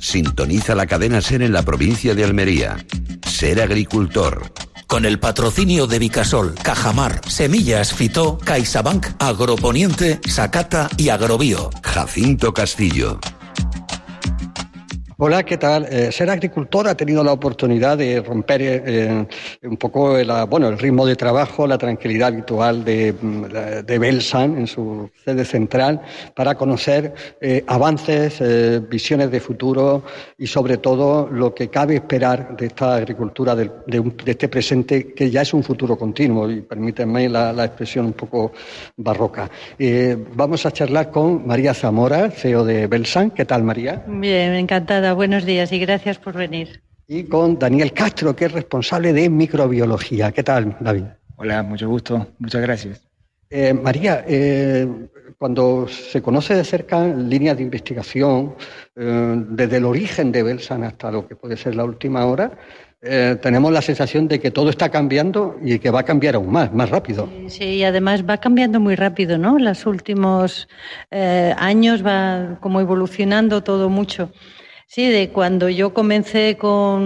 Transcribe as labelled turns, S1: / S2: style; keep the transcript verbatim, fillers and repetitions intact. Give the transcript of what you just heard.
S1: Sintoniza la cadena SER en la provincia de Almería. Ser agricultor.
S2: Con el patrocinio de Vicasol, Cajamar, Semillas Fitó, CaixaBank, Agroponiente, Sacata y Agrobio.
S1: Jacinto Castillo.
S3: Hola, ¿qué tal? Eh, Ser agricultor ha tenido la oportunidad de romper eh, un poco el, bueno, el ritmo de trabajo, la tranquilidad habitual de, de Belsan en su sede central para conocer eh, avances, eh, visiones de futuro y sobre todo lo que cabe esperar de esta agricultura, de, de, un, de este presente que ya es un futuro continuo y permítanme la, la expresión un poco barroca. Eh, vamos a charlar con María Zamora, C E O de Belsan. ¿Qué tal, María?
S4: Bien, encantada. Buenos días y gracias por venir.
S3: Y con Daniel Castro, que es responsable de microbiología. ¿Qué tal, David?
S5: Hola, mucho gusto. Muchas gracias.
S3: Eh, María, eh, cuando se conoce de cerca líneas de investigación, eh, desde el origen de Belsan hasta lo que puede ser la última hora, eh, tenemos la sensación de que todo está cambiando y que va a cambiar aún más, más rápido.
S4: Sí, y además va cambiando muy rápido, ¿no? Los últimos eh, años va como evolucionando todo mucho. Sí, de cuando yo comencé con